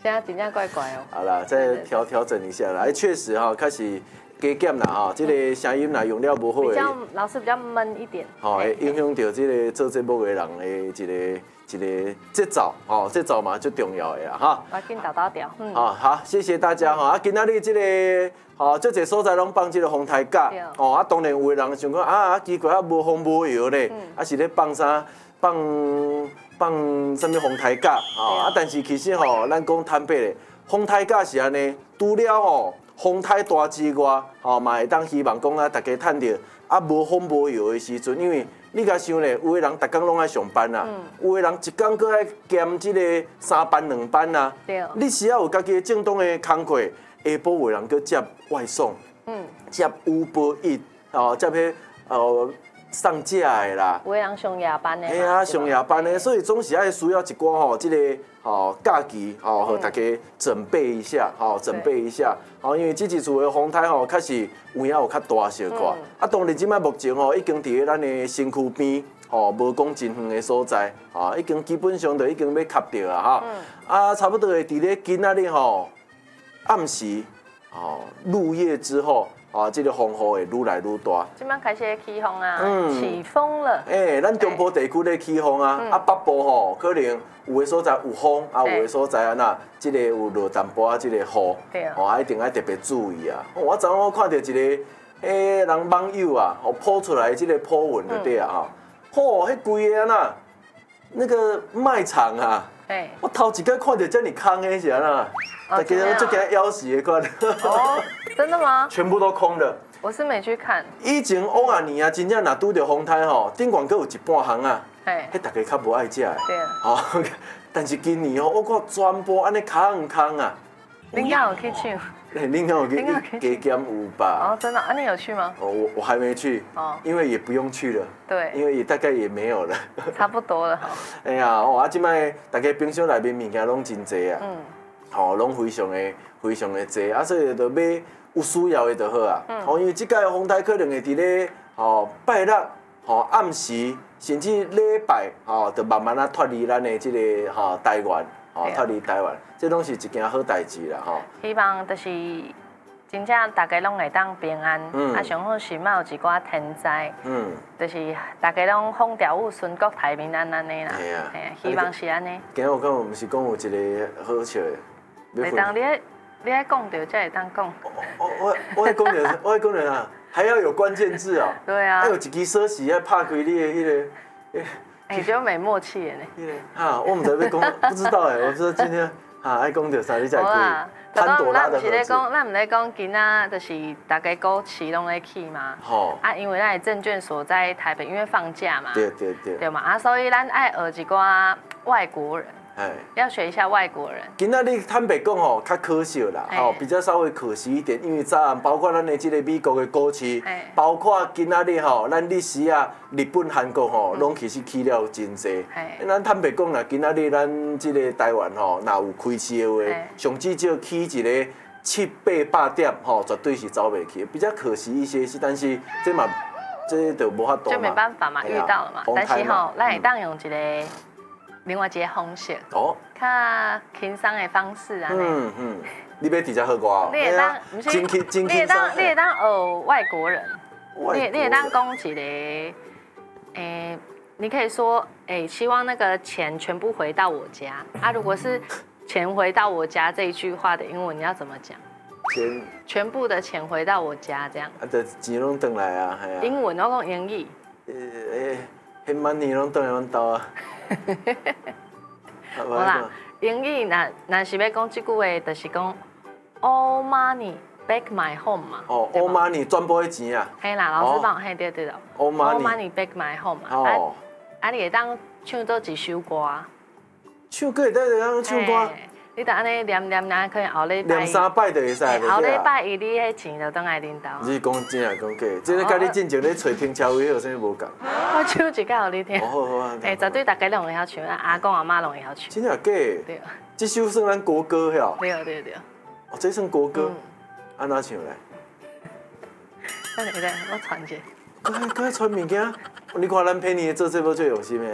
现在真正怪怪哦。 好啦，再调整一下啦。确实哈，开始加减啦哈，这个声音啦用了不好的， 老师比较闷一点， 吼，会影响到这个做节目的人的一个节奏，吼，节奏嘛最重要的啦哈。 我紧倒掉， 好，谢谢大家哈。今仔日这个，吼，这个所在拢放这个风台架，哦，当然有的人想讲奇怪无风无油咧，是咧放啥放什么风台架，但是其实吼，咱讲坦白咧，风台架是安尼，除了吼风台大之外，吼嘛会当希望讲大家趁着无风无油的时阵，因为你甲想咧，有的人逐工拢爱上班啦，有的人一工搁爱兼这个3班2班啦，你是要有家己正当的工课，下晡有人搁接外送，接Uber Eats，接迄上架的啦， 有的人上夜班的， 嘿啊，上夜班的，所以总是爱需要一寡吼，这个假期互大家准备一下，准备一下，因为这一次的风台吼，确实有影有较大小可。当然即摆目前吼，已经伫咧咱的身躯边，无讲真远的所在，已经基本上就已经要卡着啊哈。差不多会伫咧今仔日吼暗时，入夜之后。这个风雨会愈来愈大。 即摆开始起风啊，起风了。 咱中部地区咧起风啊，北部吼可能有的所在有风，有的所在这个有落淡薄这个雨，一定要特别注意啊。我昨我看到一个人网友啊，抛出来这个po文就对啊迄规个那个卖场啊，我头一摆看到这么空的是啊大家就给他要死的款。 真的吗？ 全部都空的。 我是没去看。 以前往啊年啊，真正若拄着风台吼，顶管阁有一半行啊，迄大家较无爱食的。 对啊。 但是今年我看全部安尼空空啊。 恁敢有去抢？ 恁敢有去加减有吧？ 真的啊？你有去吗？ 我还没去，因为也不用去了。 对。 因为也大概也没有了。 差不多了。 哎呀，即摆大家冰箱内面物件拢真济啊。拢非常的济，所以就买有需要的就好啊。因为即届风台可能会伫咧拜六暗时，甚至礼拜就慢慢脱离咱的即个台湾，脱离台湾，这拢是一件好代志啦。 希望就是真正大家拢会当平安，上好是莫有一寡天灾，就是大家拢风调雨顺，国泰民安安尼啦。 系啊， 希望是安尼。 今日我讲毋是讲有一个好笑的。 会当你爱讲着才会当讲。 我爱讲着啊，还要有关键字哦。 对啊。还有一支锁匙要拍开你的迄个。 就没默契的呢。 我唔知要讲，不知道哎。我说今天爱讲着啥，你才可以。潘朵拉的盒子。 咱唔咧讲，今仔就是大家股市拢咧起嘛。因为咱的证券所在台北，因为放假嘛。 对。 对嘛，所以咱爱学一寡外国人。要学一下外国人。 今仔日坦白讲较可惜啦，比较稍微可惜一点，因为早暗包括咱的这个美国的股市，包括今仔日咱历史啊，日本、韩国拢其实起了真济。咱坦白讲啦，今仔日咱这个台湾若有开市的话，上至少起一个700-800点，绝对是走袂去。比较可惜一些是，但是这就无法度嘛。 就没办法嘛，遇到了嘛。但是咱会当用一个。另外一个方式，较轻松的方式啊。 你要直接学我。 你会当，不是，你会当学外国人。你会当讲一个，你可以说，希望那个钱全部回到我家。如果是钱回到我家这一句话的英文，你要怎么讲？全部的钱回到我家这样。 就钱拢回来啊，系啊。 英文我讲英语。 迄money拢回来阮兜啊。 好啦，英语若是要讲这句话，就是讲 all money back my home 嘛。 all money 全部的钱啊。 嘿啦，老师帮我嘿对了。all money back my home 嘛。你会当唱做一首歌。 唱歌会当唱歌。 你就安尼念，可能后礼拜。 念3摆就会使。 后礼拜伊你迄钱就等来恁兜。 你讲真啊，讲假，这个甲你进前咧找停车位有啥物无共？ 我唱一个互你听。 好啊。 绝对大家拢会晓唱，阿公阿妈拢会晓唱。 真啊假？对。这首算咱国歌晓。 对。 这算国歌，安怎唱咧？ 等下我传一下。 搁传物件？你看咱佩妮做这部最用心的。